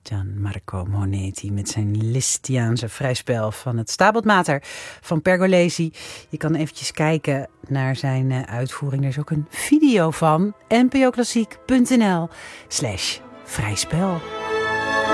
Gianmarco Monetti met zijn Lisztiaanse vrijspel van het Stabat van Pergolesi. Je kan eventjes kijken naar zijn uitvoering. Er is ook een video van npoklassiek.nl/vrijspel.